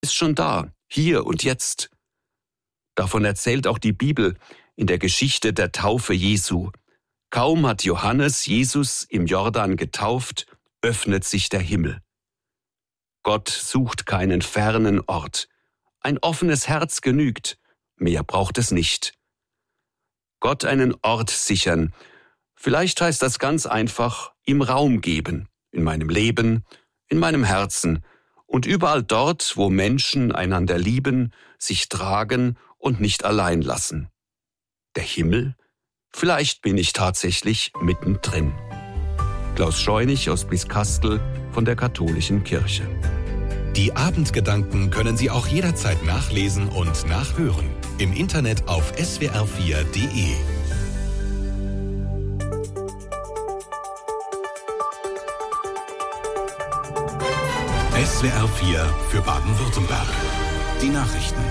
ist schon da, hier und jetzt. Davon erzählt auch die Bibel in der Geschichte der Taufe Jesu. Kaum hat Johannes Jesus im Jordan getauft, öffnet sich der Himmel. Gott sucht keinen fernen Ort. Ein offenes Herz genügt, mehr braucht es nicht. Gott einen Ort sichern, vielleicht heißt das ganz einfach, ihm Raum geben, in meinem Leben, in meinem Herzen und überall dort, wo Menschen einander lieben, sich tragen und nicht allein lassen. Der Himmel? Vielleicht bin ich tatsächlich mittendrin. Klaus Scheunig aus Blieskastel von der Katholischen Kirche. Die Abendgedanken können Sie auch jederzeit nachlesen und nachhören. Im Internet auf swr4.de. SWR4 für Baden-Württemberg. Die Nachrichten.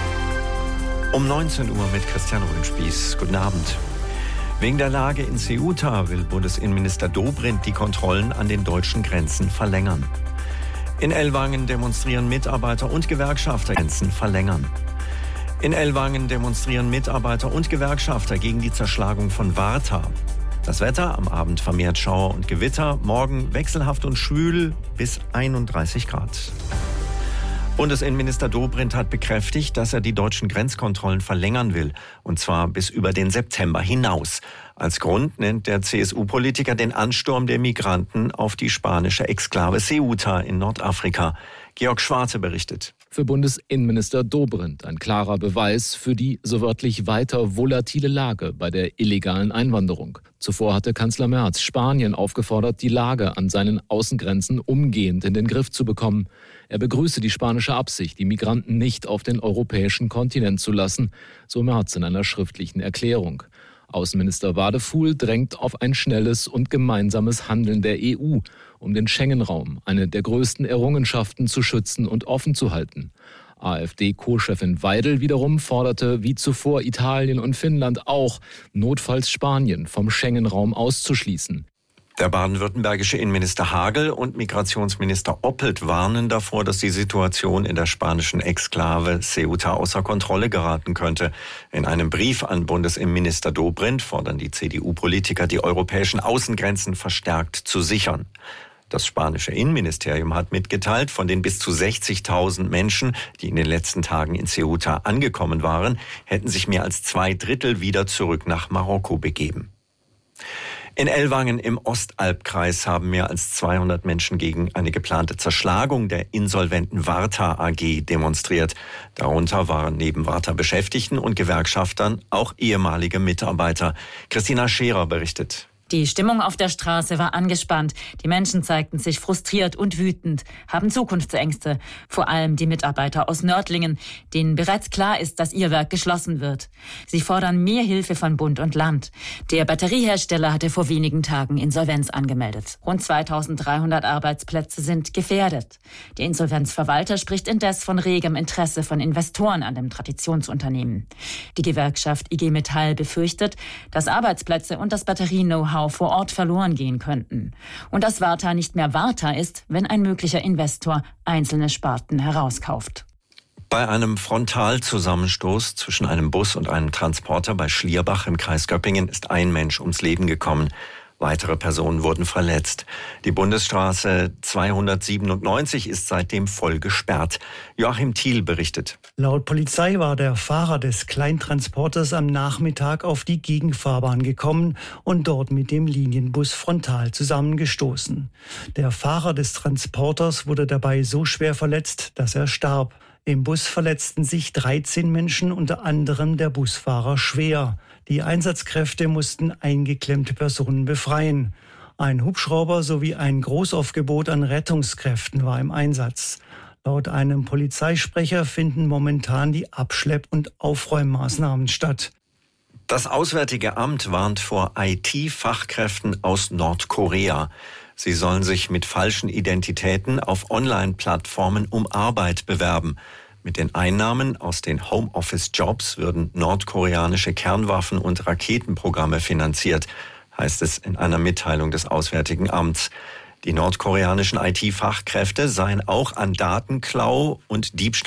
Um 19 Uhr mit Christian Röhnspieß. Guten Abend. Wegen der Lage in Ceuta will Bundesinnenminister Dobrindt die Kontrollen an den deutschen Grenzen verlängern. In Ellwangen demonstrieren Mitarbeiter und Gewerkschafter Grenzen verlängern. In Ellwangen demonstrieren Mitarbeiter und Gewerkschafter gegen die Zerschlagung von Warta. Das Wetter, am Abend vermehrt Schauer und Gewitter, morgen wechselhaft und schwül bis 31 Grad. Bundesinnenminister Dobrindt hat bekräftigt, dass er die deutschen Grenzkontrollen verlängern will, und zwar bis über den September hinaus. Als Grund nennt der CSU-Politiker den Ansturm der Migranten auf die spanische Exklave Ceuta in Nordafrika. Georg Schwarte berichtet. Für Bundesinnenminister Dobrindt ein klarer Beweis für die so wörtlich weiter volatile Lage bei der illegalen Einwanderung. Zuvor hatte Kanzler Merz Spanien aufgefordert, die Lage an seinen Außengrenzen umgehend in den Griff zu bekommen. Er begrüße die spanische Absicht, die Migranten nicht auf den europäischen Kontinent zu lassen, so Merz in einer schriftlichen Erklärung. Außenminister Wadefuhl drängt auf ein schnelles und gemeinsames Handeln der EU, um den Schengen-Raum, eine der größten Errungenschaften, zu schützen und offen zu halten. AfD-Co-Chefin Weidel wiederum forderte, wie zuvor Italien und Finnland auch, notfalls Spanien vom Schengen-Raum auszuschließen. Der baden-württembergische Innenminister Hagel und Migrationsminister Oppelt warnen davor, dass die Situation in der spanischen Exklave Ceuta außer Kontrolle geraten könnte. In einem Brief an Bundesinnenminister Dobrindt fordern die CDU-Politiker, die europäischen Außengrenzen verstärkt zu sichern. Das spanische Innenministerium hat mitgeteilt, von den bis zu 60.000 Menschen, die in den letzten Tagen in Ceuta angekommen waren, hätten sich mehr als 2/3 wieder zurück nach Marokko begeben. In Ellwangen im Ostalbkreis haben mehr als 200 Menschen gegen eine geplante Zerschlagung der insolventen Warta AG demonstriert. Darunter waren neben Warta-Beschäftigten und Gewerkschaftern auch ehemalige Mitarbeiter. Christina Scherer berichtet. Die Stimmung auf der Straße war angespannt. Die Menschen zeigten sich frustriert und wütend, haben Zukunftsängste. Vor allem die Mitarbeiter aus Nördlingen, denen bereits klar ist, dass ihr Werk geschlossen wird. Sie fordern mehr Hilfe von Bund und Land. Der Batteriehersteller hatte vor wenigen Tagen Insolvenz angemeldet. Rund 2300 Arbeitsplätze sind gefährdet. Der Insolvenzverwalter spricht indes von regem Interesse von Investoren an dem Traditionsunternehmen. Die Gewerkschaft IG Metall befürchtet, dass Arbeitsplätze und das Batterie-Know-how vor Ort verloren gehen könnten. Und dass Warta nicht mehr Warta ist, wenn ein möglicher Investor einzelne Sparten herauskauft. Bei einem Frontalzusammenstoß zwischen einem Bus und einem Transporter bei Schlierbach im Kreis Göppingen ist ein Mensch ums Leben gekommen. Weitere Personen wurden verletzt. Die Bundesstraße 297 ist seitdem voll gesperrt. Joachim Thiel berichtet. Laut Polizei war der Fahrer des Kleintransporters am Nachmittag auf die Gegenfahrbahn gekommen und dort mit dem Linienbus frontal zusammengestoßen. Der Fahrer des Transporters wurde dabei so schwer verletzt, dass er starb. Im Bus verletzten sich 13 Menschen, unter anderem der Busfahrer schwer. Die Einsatzkräfte mussten eingeklemmte Personen befreien. Ein Hubschrauber sowie ein Großaufgebot an Rettungskräften war im Einsatz. Laut einem Polizeisprecher finden momentan die Abschlepp- und Aufräummaßnahmen statt. Das Auswärtige Amt warnt vor IT-Fachkräften aus Nordkorea. Sie sollen sich mit falschen Identitäten auf Online-Plattformen um Arbeit bewerben. Mit den Einnahmen aus den Homeoffice-Jobs würden nordkoreanische Kernwaffen- und Raketenprogramme finanziert, heißt es in einer Mitteilung des Auswärtigen Amts. Die nordkoreanischen IT-Fachkräfte seien auch an Datenklau und Diebstahl